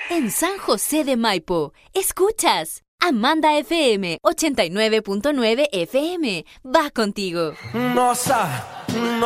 En San José de Maipo, escuchas Amanda FM 89.9 FM. Va contigo. Nossa,